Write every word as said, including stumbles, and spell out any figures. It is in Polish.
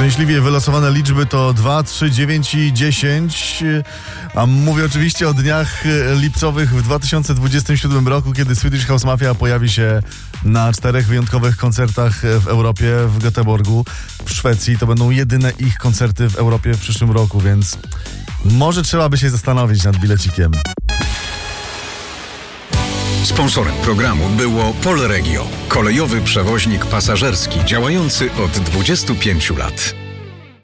Szczęśliwie wylosowane liczby to dwa, trzy, dziewięć i dziesięć. A mówię oczywiście o dniach lipcowych w dwa tysiące dwudziestym siódmym roku, kiedy Swedish House Mafia pojawi się na czterech wyjątkowych koncertach w Europie, w Göteborgu, w Szwecji. To będą jedyne ich koncerty w Europie w przyszłym roku, więc może trzeba by się zastanowić nad bilecikiem. Sponsorem programu było Polregio, kolejowy przewoźnik pasażerski działający od dwudziestu pięciu lat.